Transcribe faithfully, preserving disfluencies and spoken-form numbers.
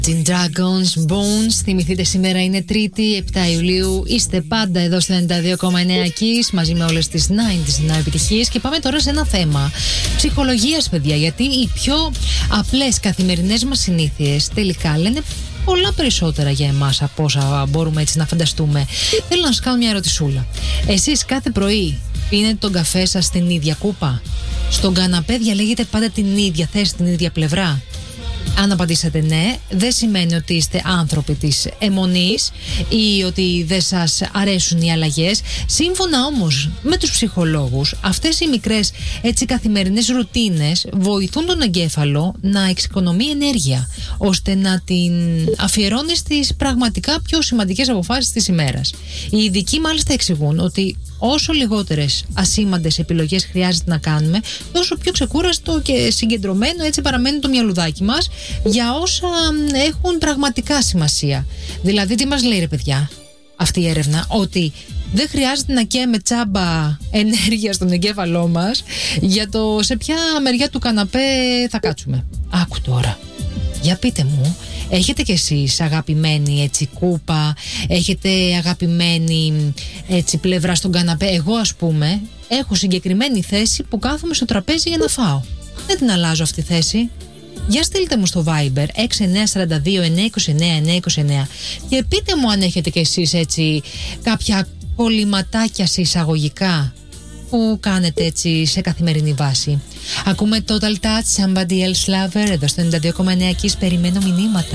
Imagine Dragons, Bones. Θυμηθείτε, σήμερα είναι Τρίτη, επτά Ιουλίου. Είστε πάντα εδώ στο ενενήντα δύο κόμμα εννέα Kiss μαζί με όλες τις ενενήντα επιτυχίες. Και πάμε τώρα σε ένα θέμα ψυχολογίας, παιδιά. Γιατί οι πιο απλές καθημερινές μας συνήθειες τελικά λένε πολλά περισσότερα για εμάς από όσα μπορούμε έτσι να φανταστούμε. Θέλω να σας κάνω μια ερωτησούλα. Εσείς κάθε πρωί πίνετε τον καφέ σας στην ίδια κούπα? Στον καναπέ διαλέγετε πάντα την ίδια θέση, την ίδια πλευρά? Αν απαντήσατε ναι, δεν σημαίνει ότι είστε άνθρωποι της αιμονής ή ότι δεν σας αρέσουν οι αλλαγές. Σύμφωνα όμως με τους ψυχολόγους, αυτές οι μικρές έτσι καθημερινές ρουτίνες βοηθούν τον εγκέφαλο να εξοικονομεί ενέργεια, ώστε να την αφιερώνει στις πραγματικά πιο σημαντικές αποφάσεις της ημέρας. Οι ειδικοί μάλιστα εξηγούν ότι όσο λιγότερες ασήμαντες επιλογές χρειάζεται να κάνουμε, τόσο πιο ξεκούραστο και συγκεντρωμένο έτσι παραμένει το μυαλουδάκι μας για όσα έχουν πραγματικά σημασία. Δηλαδή, τι μας λέει, ρε παιδιά, αυτή η έρευνα? Ότι δεν χρειάζεται να καίμε τσάμπα ενέργεια στον εγκέφαλό μας για το σε ποια μεριά του καναπέ θα κάτσουμε. Άκου τώρα. Για πείτε μου, έχετε κι εσείς αγαπημένη έτσι κούπα, έχετε αγαπημένη έτσι πλευρά στον καναπέ? Εγώ, ας πούμε, έχω συγκεκριμένη θέση που κάθομαι στο τραπέζι για να φάω. Δεν την αλλάζω αυτή τη θέση. Για στείλτε μου στο Viber έξι εννιά τέσσερα δύο εννιά δύο εννιά εννιά δύο εννιά και πείτε μου αν έχετε κι εσείς έτσι κάποια κολληματάκια σε εισαγωγικά που κάνετε έτσι σε καθημερινή βάση. Ακούμε Total Touch, Somebody Else Lover, εδώ στο ενενήντα δύο κόμμα εννέα Kiss. Περιμένω μηνύματα.